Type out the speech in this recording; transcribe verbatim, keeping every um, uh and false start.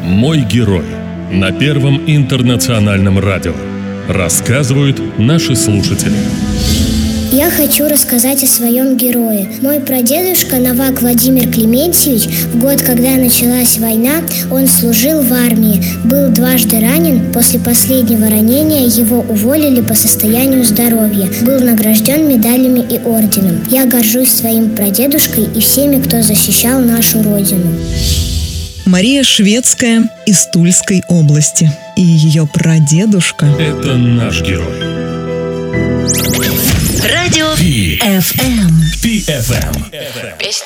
«Мой герой» на Первом интернациональном радио. Рассказывают наши слушатели. Я хочу рассказать о своем герое. Мой прадедушка Новак Владимир Клементьевич, в год, когда началась война, он служил в армии, был дважды ранен. После последнего ранения его уволили по состоянию здоровья. Был награжден медалями и орденом. Я горжусь своим прадедушкой и всеми, кто защищал нашу родину. Мария Шведская из Тульской области. И ее прадедушка – это наш герой. Радио Пи эф эм. Пи эф эм. Песня